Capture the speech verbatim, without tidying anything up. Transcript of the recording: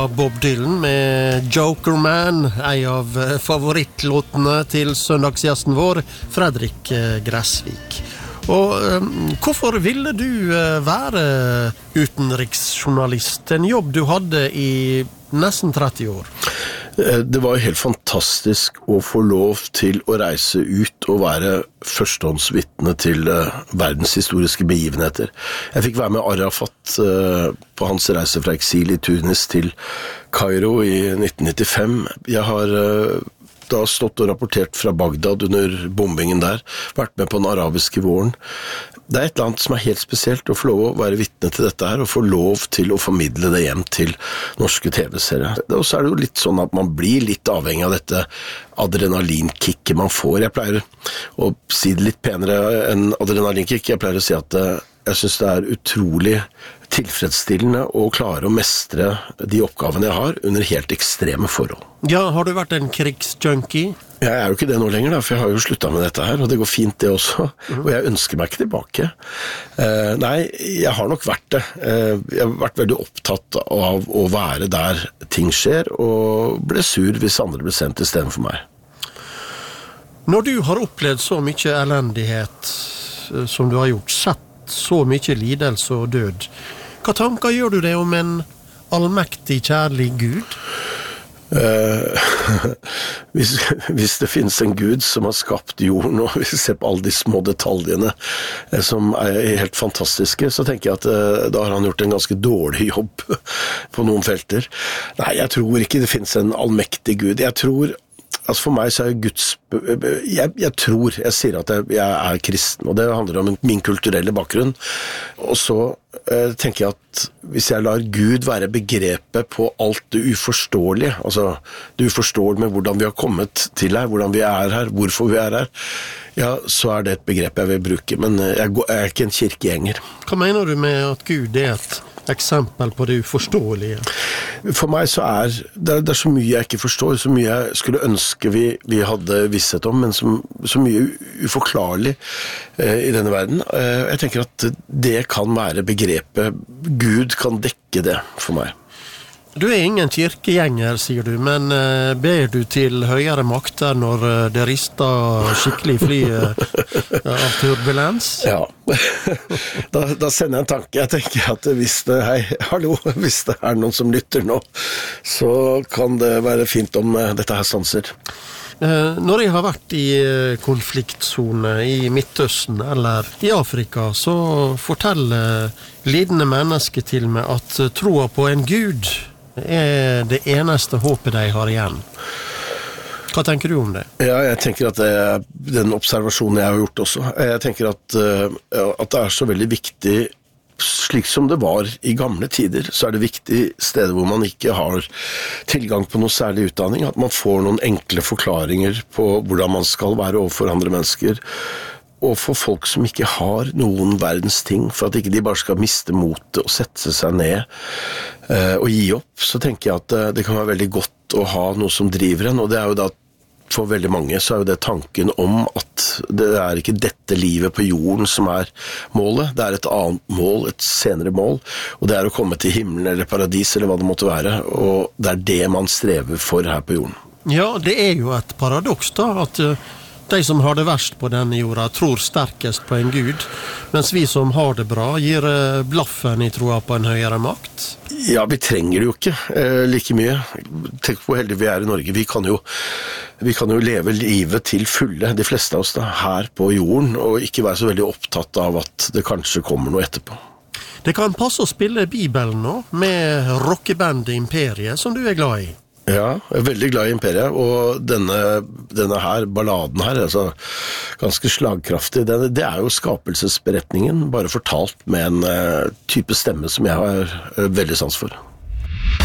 Bob Dylan med Joker Man, en av favorittlåtene til søndagsgjesten vår, Fredrik Gressvik. Og um, hvorfor ville du uh, være utenriksjournalist, en jobb du hadde i nesten tretti år? Det var helt fantastisk å få lov til å reise ut og være førstehåndsvitne til uh, verdenshistoriske begivenheter. Jeg fikk være med Arafat uh, på hans reise fra eksil i Tunis til Kairo i nitten nittifem. Jeg har uh, da stått og rapportert fra Bagdad under bombingen der, vært med på den arabiske våren. Det er et eller annet som er helt spesielt å få lov å være vitne til dette her, og få lov til å formidle det hjem til norske tv-serier. Og så er det jo litt sånn at man blir litt avhengig av dette adrenalinkicket man får. Jeg pleier å si det litt penere enn adrenalinkick. Jeg pleier å si at jeg synes det er utrolig tilfredsstillende å klare å mestre de oppgavene jeg har under helt ekstreme forhold. Ja, har du vært en krigsjunkie? Jeg er jo ikke det nå lenger, da, for jeg har jo sluttet med dette her, og det går fint det også, mm. og jeg ønsker meg ikke tilbake. Uh, nei, jeg har nok vært det. Uh, jeg har vært veldig opptatt av å være der ting skjer, og ble sur hvis andre ble sendt i stedet for meg. Når du har opplevd så mye elendighet som du har gjort, sett så mye lidelse og død, hva tanker gjør du det om en allmektig, kjærlig Gud? Uh, hvis, hvis det finnes en Gud som har skapt jorden, og vi ser på alle de små detaljene uh, som er helt fantastiske, så tenker jeg at uh, da har han gjort en ganske dårlig jobb på noen felter. Nei, jeg tror ikke det finnes en allmektig Gud. Jeg tror Altså for meg så er Guds... Jeg, jeg tror, jeg sier at jeg, jeg er kristen, og det handler om min kulturelle bakgrunn. Og så eh, tenker jeg at hvis jeg lar Gud være begrepet på alt det uforståelige, altså det uforståelige med hvordan vi har kommet til her, hvordan vi er her, hvorfor vi er her, ja, så er det et begrep jeg vil bruke, men jeg, går, jeg er ikke en kirkegjenger. Hva mener du med at Gud er et eksempel på det uforståelige? For meg så er det, det er så mye jeg ikke forstår, så mye jeg skulle ønske vi, vi hadde visshet om, men så, så mye uforklarlig eh, i denne verden. Eh, jeg tenker at det kan være begrepet. Gud kan dekke det for meg. Du er ingen kirkegjenger, sier du, men uh, ber du til høyere makter når uh, det rister skikkelig fly uh, av turbulens? Ja, da, da sender jeg en tanke. Jeg tenker at hvis det, hei, hallo, hvis det er noen som lytter nå, så kan det være fint om uh, dette her stanser. Uh, når jeg har vært i uh, konfliktzone i Midtøsten eller i Afrika, så forteller lidende mennesker til meg at uh, troa på en Gud er det eneste håpet de har igjen. Hva tenker du om det? Ja, jeg tenker at det er den observasjonen jeg har gjort også. Jeg tenker at, at det er så veldig viktig, slik som det var i gamle tider, så er det viktig steder hvor man ikke har tilgang på noe særlig utdanning, at man får noen enkle forklaringer på hvordan man skal være overfor andre mennesker, og for folk som ikke har noen verdens ting, for at ikke de bare skal miste motet og sette seg ned eh, og gi opp, så tenker jeg at det kan være veldig godt å ha noe som driver en, og det er jo da for veldig mange så er jo det tanken om at det er ikke dette livet på jorden som er målet, det er et annet mål, et senere mål, og det er å komme til himmelen eller paradis eller hva det måtte være, og det er det man strever for her på jorden. Ja, det er jo et paradoks da, at de som har det verst på denne jorda tror sterkest på en Gud, mens vi som har det bra gir blaffen i troa på en høyere makt. Ja, vi trenger det jo ikke eh, like mye. Tenk på hvor heldige vi er i Norge. Vi kan, jo, vi kan jo leve livet til fulle, de fleste av oss da, her på jorden, og ikke være så veldig opptatt av at det kanskje kommer noe etterpå. Det kan passe å spille Bibelen nå, med rockebandet Imperiet, som du er glad i. Ja, jeg er veldig glad i Imperiet, og denne, denne her, balladen her, altså ganske slagkraftig, det, det er jo skapelsesberetningen, bare fortalt med en uh, type stemme som jeg har uh, veldig sans for.